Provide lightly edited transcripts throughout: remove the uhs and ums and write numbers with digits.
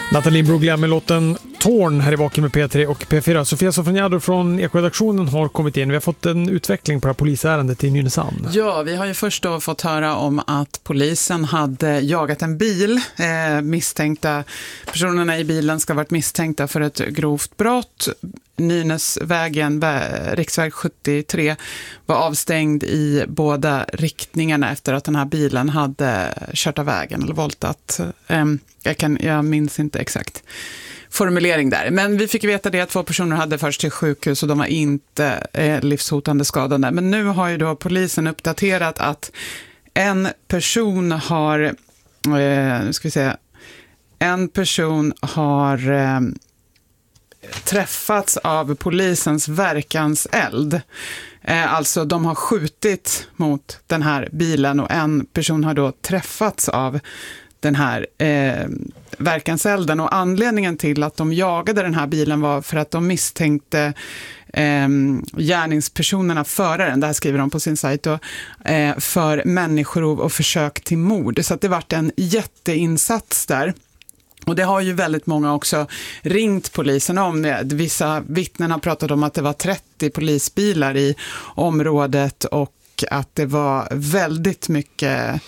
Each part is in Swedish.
Nathalie Bruglia med låten Torn här i Vaken med P3 och P4. Sofia Sofroniado från Ekoredaktionen har kommit in. Vi har fått en utveckling på det här polisärendet i Nynäshamn. Ja, vi har ju först då fått höra om att polisen hade jagat en bil. Misstänkta personerna i bilen ska ha varit misstänkta för ett grovt brott. Nynäsvägen, riksväg 73, var avstängd i båda riktningarna efter att den här bilen hade kört av vägen eller voltat. Jag minns inte exakt formulering där. Men vi fick veta det att 2 personer hade först till sjukhus och de var inte livshotande skadade. Men nu har ju då polisen uppdaterat att en person har träffats av polisens verkanseld. Alltså de har skjutit mot den här bilen och en person har då träffats av den här verkanselden, och anledningen till att de jagade den här bilen var för att de misstänkte gärningspersonerna, föraren, det här skriver de på sin sajt då, för människorov och försök till mord. Så att det varit en jätteinsats där. Och det har ju väldigt många också ringt polisen om. Vissa vittnen har pratat om att det var 30 polisbilar i området och att det var väldigt mycket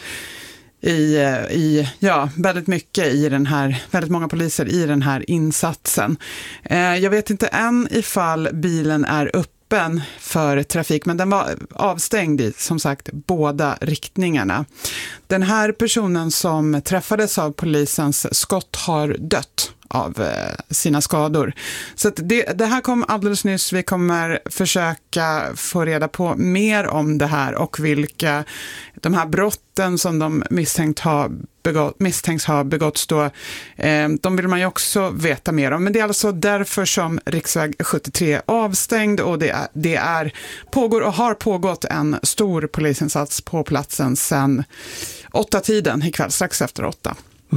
väldigt många poliser i den här insatsen. Jag vet inte än ifall bilen är öppen för trafik, men den var avstängd i, som sagt, båda riktningarna. Den här personen som träffades av polisens skott har dött av sina skador. Så att det här kom alldeles nyss. Vi kommer försöka få reda på mer om det här och vilka de här brotten som de misstänks ha begåtts då. De vill man ju också veta mer om. Men det är alltså därför som riksväg 73 är avstängd, och det pågår och har pågått en stor polisinsats på platsen sedan 8-tiden ikväll, strax efter 8.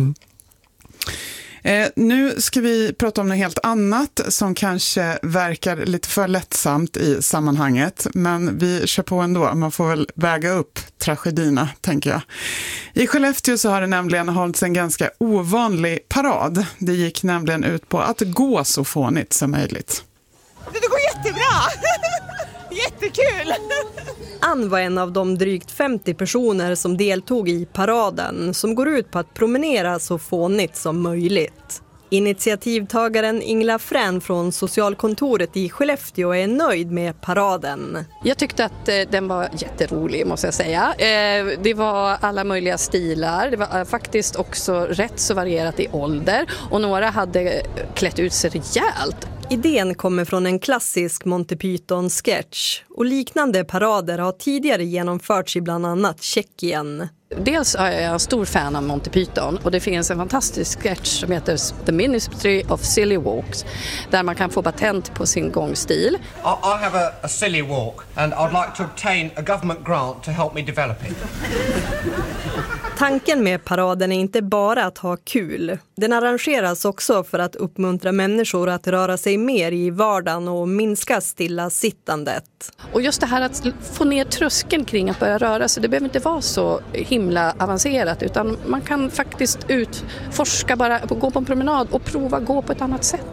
Nu ska vi prata om något helt annat som kanske verkar lite för lättsamt i sammanhanget, men vi kör på ändå. Man får väl väga upp tragedierna, tänker jag. I Skellefteå så har det nämligen hållits en ganska ovanlig parad. Det gick nämligen ut på att gå så fånigt som möjligt. Det går jättebra! Jättekul! Ann var en av de drygt 50 personer som deltog i paraden, som går ut på att promenera så fånigt som möjligt. Initiativtagaren Ingela Frän från socialkontoret i Skellefteå är nöjd med paraden. Jag tyckte att den var jätterolig, måste jag säga. Det var alla möjliga stilar. Det var faktiskt också rätt så varierat i ålder. Och några hade klätt ut sig rejält. Idén kommer från en klassisk Monty Python-sketch, och liknande parader har tidigare genomförts i bland annat Tjeckien. Dels är jag en stor fan av Monty Python, och det finns en fantastisk sketch som heter The Ministry of Silly Walks, där man kan få patent på sin gångstil. I have a silly walk and I'd like to obtain a government grant to help me develop it. Tanken med paraden är inte bara att ha kul. Den arrangeras också för att uppmuntra människor att röra sig mer i vardagen och minska stillasittandet. Och just det här att få ner tröskeln kring att börja röra sig, det behöver inte vara så himla avancerat, utan man kan faktiskt utforska, bara gå på en promenad och prova gå på ett annat sätt.